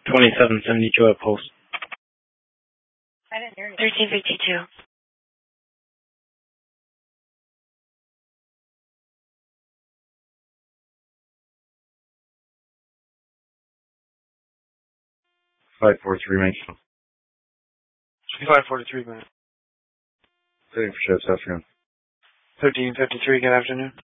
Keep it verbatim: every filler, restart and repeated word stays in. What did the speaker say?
twenty-seven seventy-two at Pulse. I didn't hear you. thirteen fifty-two. five four three, mate. five forty-three, minute. Sitting for shifts afternoon. thirteen fifty-three, good afternoon.